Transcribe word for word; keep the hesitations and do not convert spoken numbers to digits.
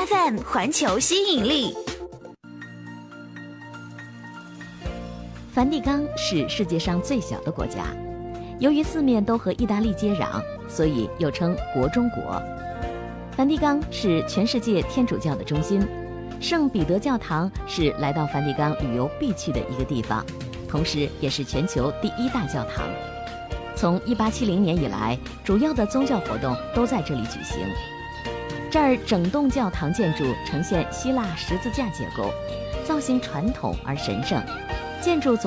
F M 环球吸引力。梵蒂冈是世界上最小的国家，由于四面都和意大利接壤，所以又称国中国。梵蒂冈是全世界天主教的中心，圣彼得教堂是来到梵蒂冈旅游必去的一个地方，同时也是全球第一大教堂。从一八七零年以来，主要的宗教活动都在这里举行。这儿整栋教堂建筑呈现希腊十字架结构，造型传统而神圣，建筑总